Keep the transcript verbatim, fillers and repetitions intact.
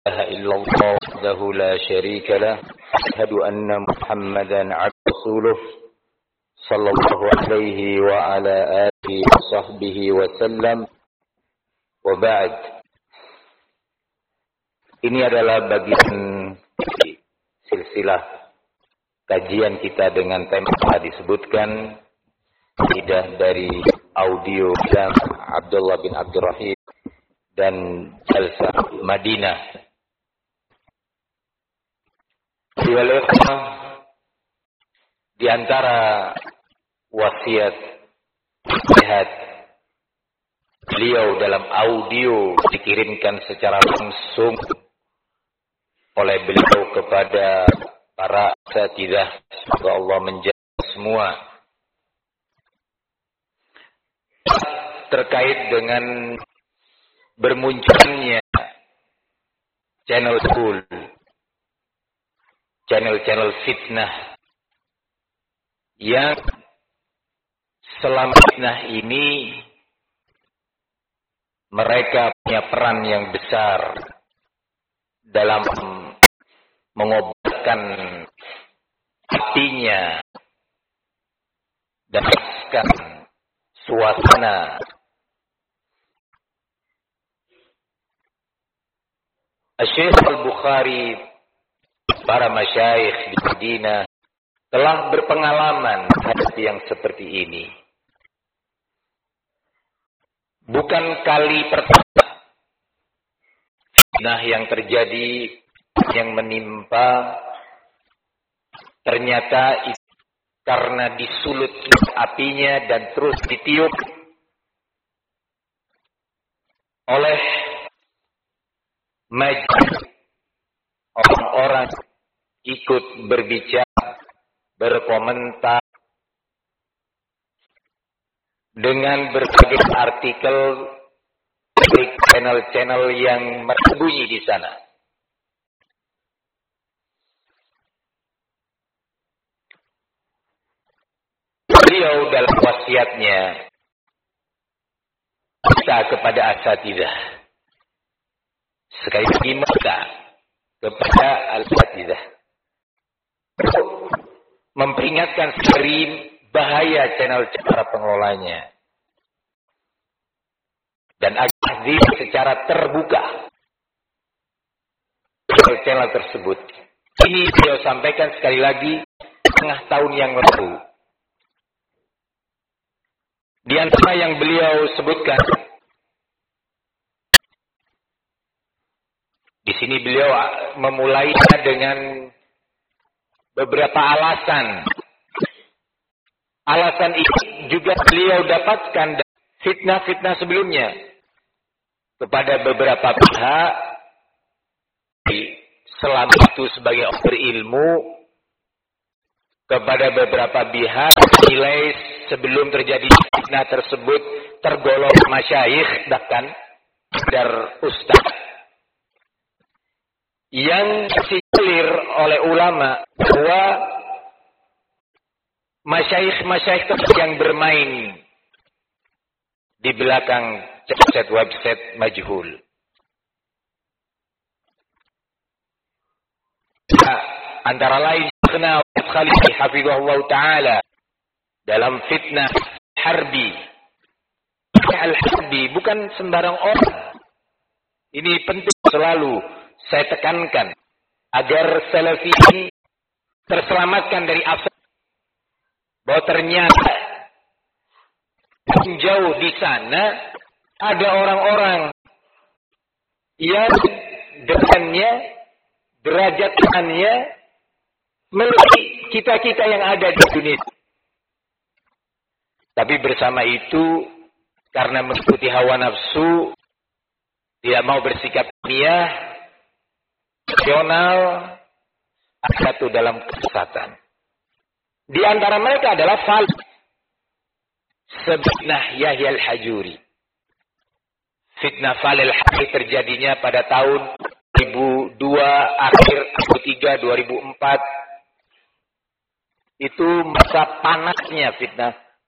إله إلا الله وحده لا شريك له أشهد أن محمدا عبده ورسوله صلى الله عليه وعلى آله وصحبه وسلم وبعد. Ini adalah bagian silsilah kajian kita dengan tema yang disebutkan tidak dari audio dan Abdullah bin Abdurrahim dan Jalsah Madinah. Di antara wasiat sehat beliau dalam audio dikirimkan secara langsung oleh beliau kepada para asatidzah, semoga Allah menjaga semua, terkait dengan bermunculnya channel school, channel-channel fitnah yang selama fitnah ini mereka punya peran yang besar dalam mengobatkan hatinya dan mengaskan suasana Syekh Al-Bukhari, para masyayikh di Madinah telah berpengalaman hadapi yang seperti ini. Bukan kali pertama fitnah yang terjadi, yang menimpa, ternyata itu karena disulut apinya dan terus ditiup oleh majelis orang-orang ikut berbicara, berkomentar dengan berbagai artikel dari channel-channel yang bersembunyi di sana. Beliau dalam wasiatnya minta kepada asatidzah, sekali lagi minta kepada al-asatidzah memperingatkan dari bahaya channel cara pengelolanya dan agar secara terbuka channel tersebut. Ini beliau sampaikan sekali lagi setengah tahun yang lalu. Di antara yang beliau sebutkan, di sini beliau memulainya dengan beberapa alasan. Alasan ini juga beliau dapatkan dari fitnah-fitnah sebelumnya kepada beberapa pihak selama itu sebagai orang berilmu, kepada beberapa pihak nilai sebelum terjadi fitnah tersebut tergolong masyayikh bahkan dar ustaz yang disilir oleh ulama bahwa masyayikh-masyayikh yang bermain di belakang website-website majhul. Nah, antara lain Syekh Khalid hafizahullah taala dalam fitnah harbi. Al-harbi bukan sembarang orang. Ini penting selalu saya tekankan agar salafi ini terselamatkan dari asal bahwa ternyata jauh di sana ada orang-orang yang dengannya derajatnya melebihi kita-kita yang ada di dunia. Tapi bersama itu karena mengikuti hawa nafsu, tidak mau bersikap ilmiah, rasional, jatuh dalam kesesatan. Di antara mereka adalah Fal Fitnah Yahya Al-Hajuri. Fitnah Fal Al-Hajuri terjadinya pada tahun dua ribu dua, akhir dua ribu tiga, dua ribu empat. Itu masa panasnya fitnah